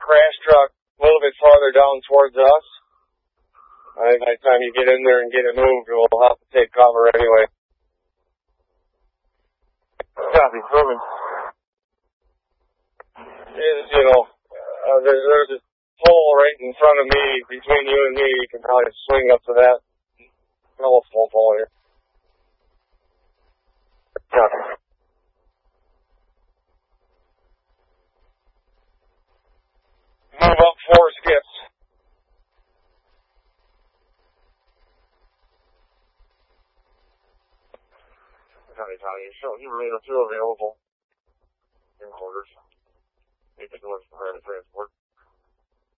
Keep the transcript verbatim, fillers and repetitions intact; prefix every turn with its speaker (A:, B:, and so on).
A: crash truck a little bit farther down towards us. I think by the time you get in there and get it moved, we'll have to take cover anyway.
B: Copy, moving.
A: Is, you know, uh, there's, there's a hole right in front of me, between you and me. You can probably swing up to that telephone pole here.
B: Copy.
A: Move up four skips.
B: Copy, Tommy. Show you radar two available. In quarters. Eight to north for transport.